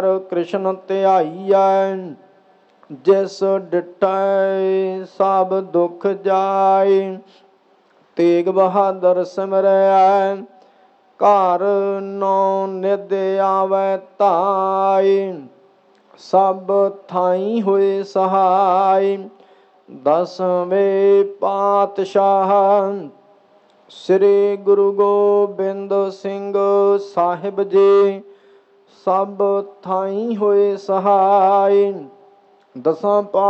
ਕ੍ਰਿਸ਼ਨ ਧਿਆਈਐ, ਜਿਸ ਡਿਠੈ ਸਭ ਦੁਖ ਜਾਏ। ਤੇਗ ਬਹਾਦਰ ਸਿਮਰੈ, ਘਰ ਨੌ ਨਿਧ ਆਵੈ ਧਾਇ। ਸਭ ਥਾਈ ਹੋਏ ਸਹਾਇ, ਦਸਵੇਂ ਪਾਤਸ਼ਾਹ ਸ੍ਰੀ ਗੁਰੂ ਗੋਬਿੰਦ ਸਿੰਘ ਸਾਹਿਬ ਜੀ। ਸਭ ਥਾਈ ਹੋਏ ਸਹਾਇ, ਦਸਾਂ